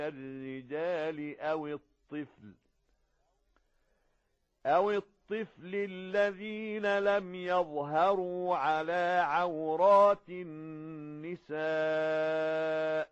الرجال أو الطفل الذين لم يظهروا على عورات النساء